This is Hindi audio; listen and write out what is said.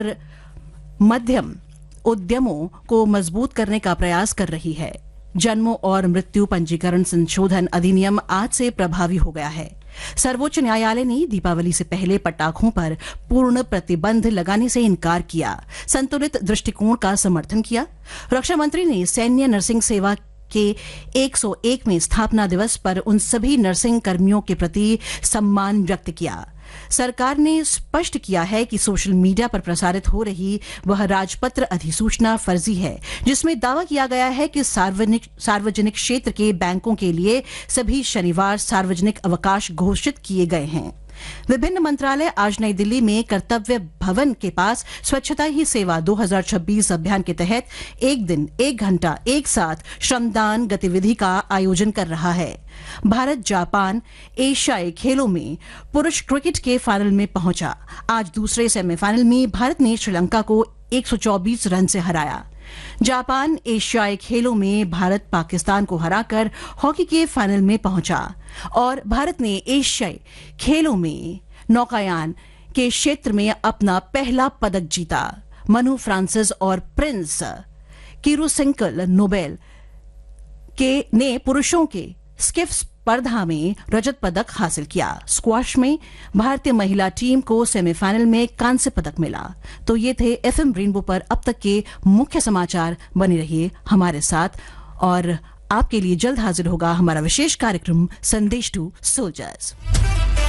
मध्यम उद्यमों को मजबूत करने का प्रयास कर रही है। जन्मों और मृत्यु पंजीकरण संशोधन अधिनियम आज से प्रभावी हो गया है। सर्वोच्च न्यायालय ने दीपावली से पहले पटाखों पर पूर्ण प्रतिबंध लगाने से इनकार किया, संतुलित दृष्टिकोण का समर्थन किया। रक्षा मंत्री ने सैन्य नर्सिंग सेवा के 101वें स्थापना दिवस पर उन सभी नर्सिंग कर्मियों के प्रति सम्मान व्यक्त किया। सरकार ने स्पष्ट किया है कि सोशल मीडिया पर प्रसारित हो रही वह राजपत्र अधिसूचना फर्जी है, जिसमें दावा किया गया है कि सार्वजनिक क्षेत्र के बैंकों के लिए सभी शनिवार सार्वजनिक अवकाश घोषित किए गए हैं। विभिन्न मंत्रालय आज नई दिल्ली में कर्तव्य भवन के पास स्वच्छता ही सेवा 2026 अभियान के तहत एक दिन 1 घंटा एक साथ श्रमदान गतिविधि का आयोजन कर रहा है। भारत जापान एशियाई खेलों में पुरुष क्रिकेट के फाइनल में पहुंचा। आज दूसरे सेमीफाइनल में भारत ने श्रीलंका को 124 रन से हराया। जापान एशियाई खेलों में भारत पाकिस्तान को हराकर हॉकी के फाइनल में पहुंचा और भारत ने एशियाई खेलों में नौकायान के क्षेत्र में अपना पहला पदक जीता। मनु फ्रांसिस और प्रिंस किरुसिंकल नोबेल ने पुरुषों के स्किफ स्पर्धा में रजत पदक हासिल किया। स्क्वॉश में भारतीय महिला टीम को सेमीफाइनल में कांस्य पदक मिला। तो ये थे एफएम रेनबो पर अब तक के मुख्य समाचार। बने रहिए हमारे साथ और आपके लिए जल्द हाजिर होगा हमारा विशेष कार्यक्रम संदेश टू सोल्जर्स।